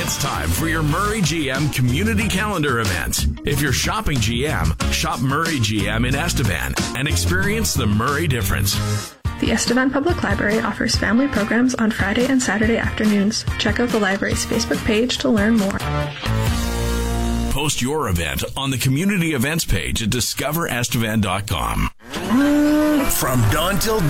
It's time for your Murray GM Community Calendar event. If you're shopping GM, shop Murray GM in Estevan and experience the Murray difference. The Estevan Public Library offers family programs on Friday and Saturday afternoons. Check out the library's Facebook page to learn more. Post your event on the community events page at discoverestevan.com. From dawn till